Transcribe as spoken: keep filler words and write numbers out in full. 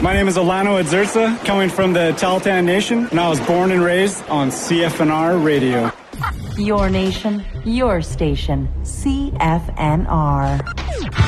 My name is Alano Adzurza, coming from the Tahltan Nation, and I was born and raised on C F N R Radio. Your nation, your station, C F N R.